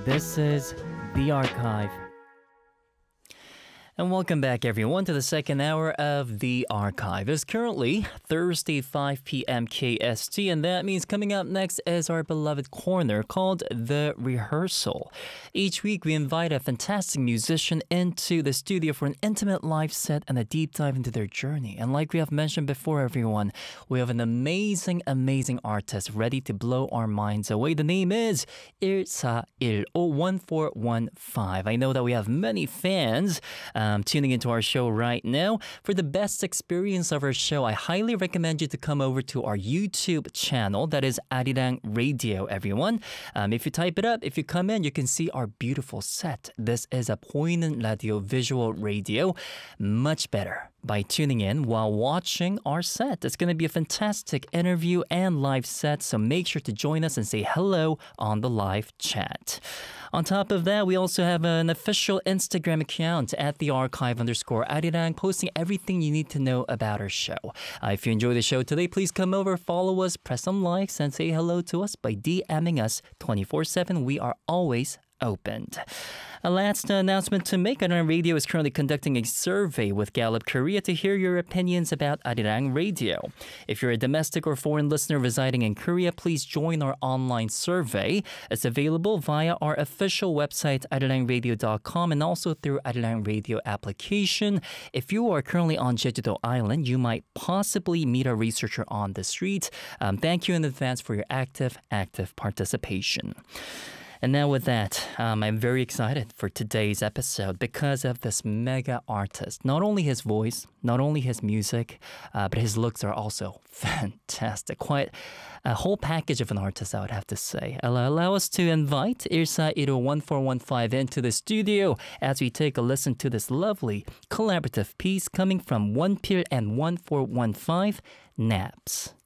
This is The Archive. And welcome back, everyone, to the second hour of The Archive. It's currently Thursday, 5 p.m. KST, and that means coming up next is our beloved corner called The Rehearsal. Each week, we invite a fantastic musician into the studio for an intimate live set and a deep dive into their journey. And like we have mentioned before, everyone, we have an amazing, amazing artist ready to blow our minds away. The name is 1415. I know that we have many fans tuning into our show right now. For the best experience of our show, I highly recommend you to come over to our YouTube channel. That is Arirang Radio, everyone. If you type it up, if you come in, you can see our beautiful set. This is a 보이는 라디오 visual radio. Much better by tuning in while watching our set. It's going to be a fantastic interview and live set, so make sure to join us and say hello on the live chat. On top of that, we also have an official Instagram account at @thearchive_Arirang, posting everything you need to know about our show. If you enjoy the show today, please come over, follow us, press some likes, and say hello to us by DMing us 24/7. We are always opened. A last announcement to make. Arirang Radio is currently conducting a survey with Gallup Korea to hear your opinions about Arirang Radio. If you're a domestic or foreign listener residing in Korea, please join our online survey. It's available via our official website, arirangradio.com, and also through Arirang Radio application. If you are currently on Jeju-do Island, you might possibly meet a researcher on the street. Thank you in advance for your active participation. And now with that, I'm very excited for today's episode because of this mega artist. Not only his voice, not only his music, but his looks are also fantastic. Quite a whole package of an artist, I would have to say. Allow us to invite Irsa1415 into the studio as we take a listen to this lovely collaborative piece coming from One Pier and 1415, Naps.